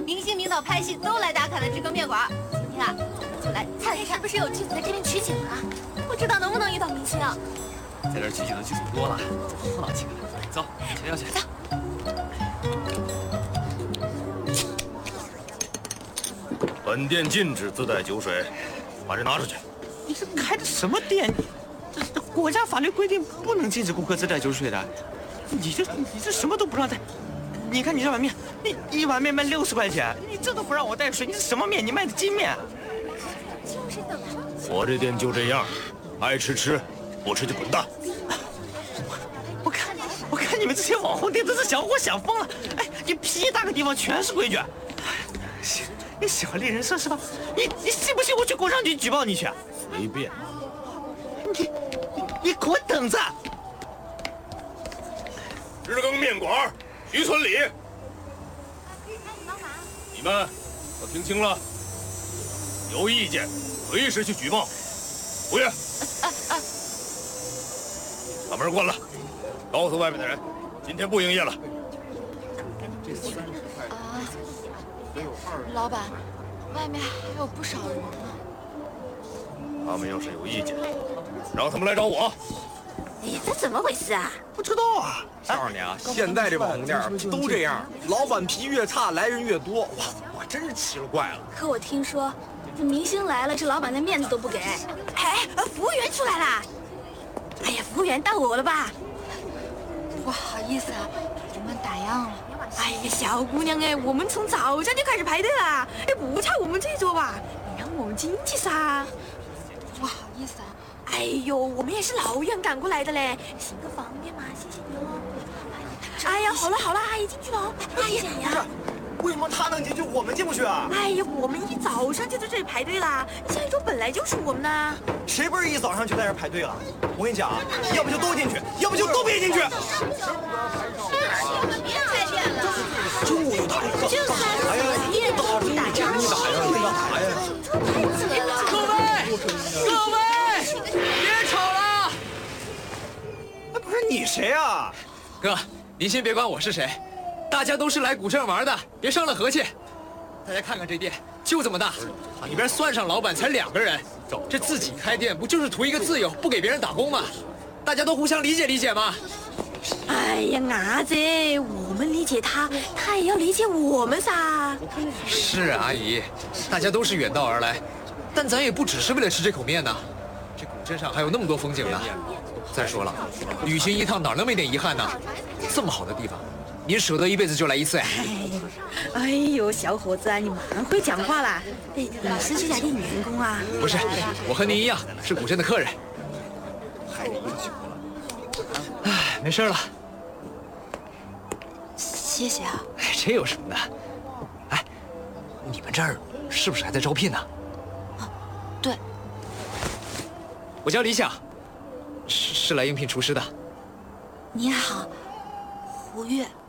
明星名导拍戏都来打卡的这个面馆。今天啊，就来看一看，是不是有剧组在这边取景啊？不知道能不能遇到明星啊？ 在这取景的剧组多了，多闹几个。走，谁要去？ 走。 本店禁止自带酒水，把这拿出去。 你这开的什么店？这国家法律规定不能禁止顾客自带酒水的。你这什么都不让带。你看你这碗面，你一碗面卖60块钱，你这都不让我带水，你是什么面？你卖的筋面？ 就是等着。 我这店就这样，爱吃吃，不吃就滚蛋。 我看你们这些网红店都是想活想疯了。哎，你屁大个地方全是规矩。你喜欢猎人设是吧？你信不信我去工商局举报你去？ 随便。 你给我等着！ 日更面馆，徐村里，你们都听清了，有意见随时去举报。服务员，把门关了，告诉外面的人，今天不营业了。 老板，外面还有不少人呢。 他们要是有意见，让他们来找我。 哎呀，这怎么回事啊？ 不知道啊。 告诉你啊，现在这网红店都这样，老板脾气越差，来人越多。我真是奇了怪了。 可我听说，这明星来了，这老板的面子都不给。哎，服务员出来啦！哎呀，服务员到我了吧？不好意思啊，我们打烊了。哎呀，小姑娘哎，我们从早上就开始排队啦。哎，不差我们这桌吧？你让我们进去噻。不好意思啊。哎呦，我们也是老远赶过来的嘞，行个方便嘛，谢谢你哦。哎呀，好了好了，阿姨进去了哦。阿姨讲呀。 为什么他能进去，我们进不去啊？ 哎呀，我们一早上就在这里排队啦，下一周本来就是我们的。 谁不是一早上就在这排队了？我跟你讲啊，要不就都进去，要不就都别进去。 别开店了， 就打一个， 就开店，打烊了。 各位，别吵了！ 哎，不是你谁啊？ 哥，您先别管我是谁，大家都是来古镇玩的，别伤了和气。大家看看这店，就这么大，里边算上老板才2个人。这自己开店不就是图一个自由，不给别人打工吗？大家都互相理解理解嘛。 哎呀，伢子，我们理解他，他也要理解我们噻。 是啊，阿姨，大家都是远道而来，但咱也不只是为了吃这口面呢。这古镇上还有那么多风景呢。再说了，旅行一趟哪能没点遗憾呢？这么好的地方，您舍得一辈子就来一次呀？ 哎呦，小伙子啊，你蛮会讲话啦。哎，你是这家店员工啊？ 不是，我和您一样是古镇的客人。哎，没事了。 谢谢啊。 哎，这有什么的？哎，你们这儿是不是还在招聘呢？ 对。 我叫李想，是来应聘厨师的。 你好，胡月。